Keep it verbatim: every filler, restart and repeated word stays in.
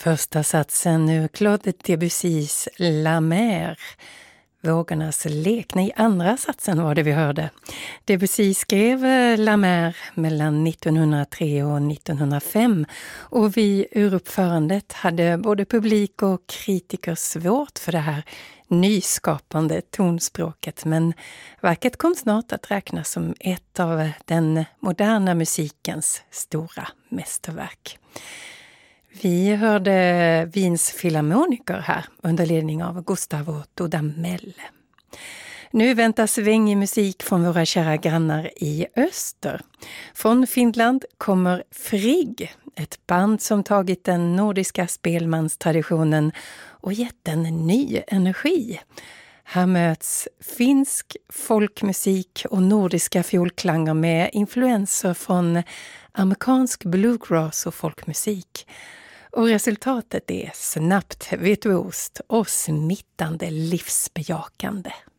Första satsen ur Claude Debussys La Mer. Vågornas lek. Nej, andra satsen var det vi hörde. Debussy skrev La Mer mellan nittonhundratre och nittonhundrafem och vid uruppförandet hade både publik och kritiker svårt för det här nyskapande tonspråket, men verket kom snart att räknas som ett av den moderna musikens stora mästerverk. Vi hörde Wiens filharmoniker här under ledning av Gustavo Dudamel. Nu väntas svängig musik från våra kära grannar i öster. Från Finland kommer Frigg, ett band som tagit den nordiska spelmanstraditionen och gett den ny energi. Här möts finsk folkmusik och nordiska fiolklanger med influenser från amerikansk bluegrass och folkmusik. Och resultatet är snabbt, virtuost och smittande livsbejakande.